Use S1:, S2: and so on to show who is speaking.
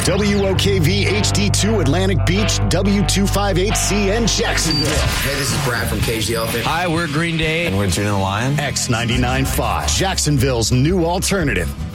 S1: WOKV HD2 Atlantic Beach, W258CN Jacksonville.
S2: Hey, this is Brad from Cage the Elephant.
S3: Hi, we're Green Day.
S4: And we're Tune the Lion.
S1: X99.5, Jacksonville's new alternative.